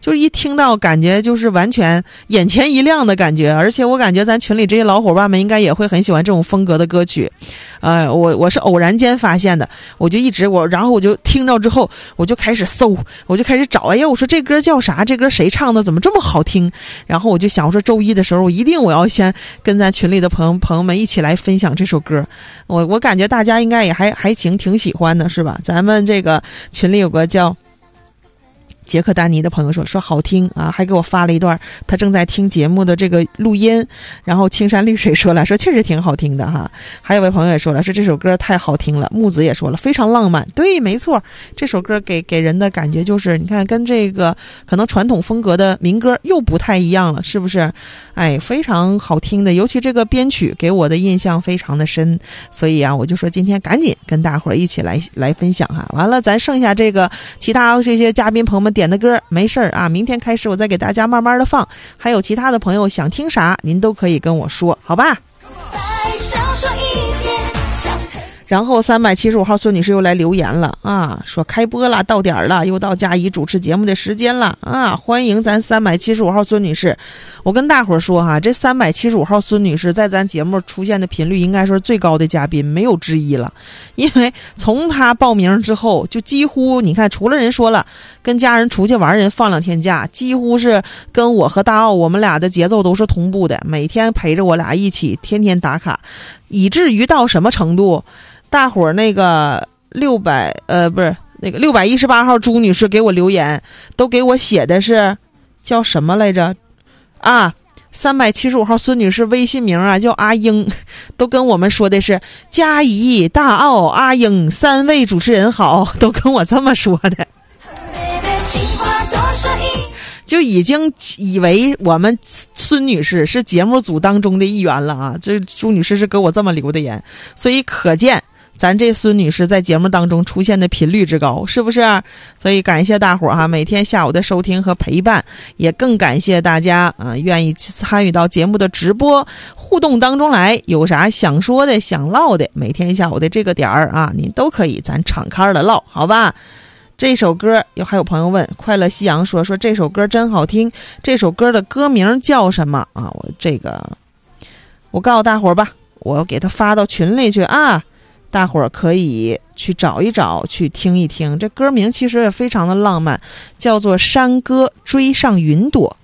就是一听到感觉就是完全眼前一亮的感觉。而且我感觉咱群里这些老伙伴们应该也会很喜欢这种风格的歌曲。我是偶然间发现的，我就一直然后我就听到之后，我就开始搜，我就开始找，哎呀，我说这歌叫啥？这歌谁唱的？怎么这么好听？然后我就想，我说周一的时候，我要先跟咱群里的朋友们一起来分享这首歌。我感觉大家应该也还挺喜欢的，是吧？咱们这个群里有个叫杰克丹尼的朋友说好听啊，还给我发了一段他正在听节目的这个录音。然后青山绿水说了，说确实挺好听的哈。还有位朋友也说了，说这首歌太好听了。木子也说了，非常浪漫。对，没错，这首歌给人的感觉就是你看跟这个可能传统风格的民歌又不太一样了，是不是？哎，非常好听的，尤其这个编曲给我的印象非常的深。所以啊，我就说今天赶紧跟大伙儿一起来分享哈。完了咱剩下这个其他这些嘉宾朋友们点的歌没事啊，明天开始我再给大家慢慢的放。还有其他的朋友想听啥您都可以跟我说，好吧？然后375号孙女士又来留言了啊，说开播了，到点了，又到佳怡主持节目的时间了啊！欢迎咱375号孙女士。我跟大伙儿说哈，这375号孙女士在咱节目出现的频率应该说是最高的嘉宾，没有之一了。因为从她报名之后，就几乎你看，除了人说了跟家人出去玩，人放2天假，几乎是跟我和大奥我们俩的节奏都是同步的，每天陪着我俩一起，天天打卡，以至于到什么程度？大伙儿那个618号朱女士给我留言，都给我写的是叫什么来着啊？375号孙女士微信名啊叫阿英，都跟我们说的是佳怡、大奥、阿英3位主持人好，都跟我这么说的。就已经以为我们孙女士是节目组当中的一员了啊！这朱女士是给我这么留的言，所以可见咱这孙女士在节目当中出现的频率之高，是不是？所以感谢大伙儿哈，每天下午的收听和陪伴，也更感谢大家啊，愿意参与到节目的直播互动当中来。有啥想说的、想唠的，每天下午的这个点儿啊，您都可以咱敞开的唠，好吧？这首歌还有朋友问，快乐夕阳说这首歌真好听，这首歌的歌名叫什么啊？我告诉大伙儿吧，我给他发到群里去啊。大伙儿可以去找一找，去听一听。这歌名其实也非常的浪漫，叫做《山歌追上云朵》。